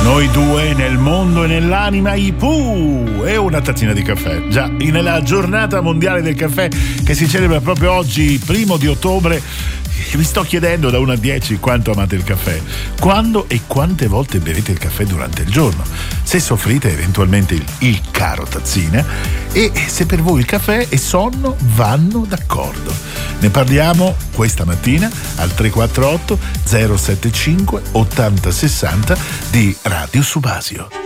Noi due nel mondo e nell'anima, i Pooh, e una tazzina di caffè. Già, nella giornata mondiale del caffè che si celebra proprio oggi, 1 ottobre, vi sto chiedendo da 1 a 10 quanto amate il caffè, quando e quante volte bevete il caffè durante il giorno, se soffrite eventualmente il caro tazzina e se per voi il caffè e sonno vanno d'accordo. Ne parliamo questa mattina al 348 075 8060 di Radio Subasio.